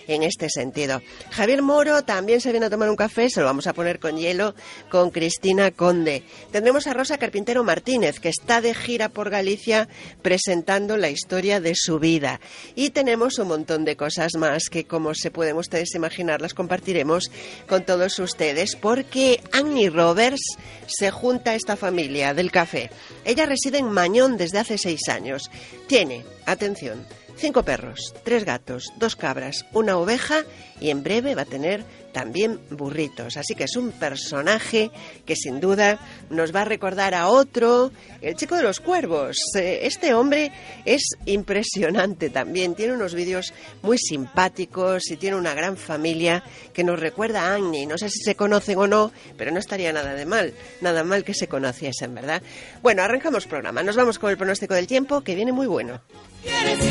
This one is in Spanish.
en este sentido. Javier Moro también se viene a tomar un café, se lo vamos a poner con hielo, con Cristina Conde. Tendremos a Rosa Carpintero Martínez, que está de gira por Galicia presentando la historia de su vida. Y tenemos un montón de cosas más que, como se pueden ustedes imaginar, las compartiremos con todos ustedes, porque Annie Roberts se junta a esta familia del café. Ella reside en Mañón desde hace 6 años. Tiene, atención, 5 perros, 3 gatos, 2 cabras, 1 oveja y en breve va a tener también burritos. Así que es un personaje que sin duda nos va a recordar a otro, el chico de los cuervos. Este hombre es impresionante también, tiene unos vídeos muy simpáticos y tiene una gran familia que nos recuerda a Annie. No sé si se conocen o no, pero no estaría nada mal que se conociesen, ¿verdad? Bueno, arrancamos programa, nos vamos con el pronóstico del tiempo, que viene muy bueno.